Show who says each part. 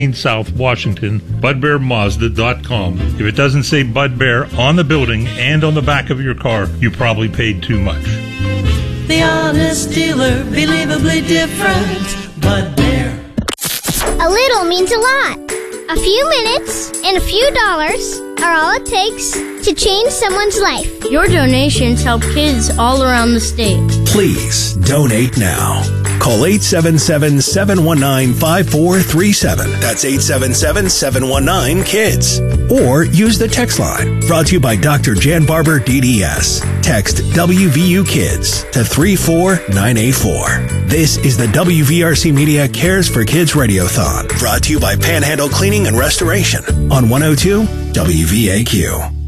Speaker 1: South Washington, BudBearMazda.com. If it doesn't say Bud Bear on the building and on the back of your car, you probably paid too much.
Speaker 2: The honest dealer, believably different, Bud Bear.
Speaker 3: A little means a lot. A few minutes and a few dollars are all it takes to change someone's life.
Speaker 4: Your donations help kids all around the state.
Speaker 5: Please donate now. Call 877-719-5437. That's 877-719-KIDS. Or use the text line. Brought to you by Dr. Jan Barber, DDS. Text WVU Kids to 34984. This is the WVRC Media Cares for Kids Radiothon. Brought to you by Panhandle Cleaning and Restoration on 102 WVAQ.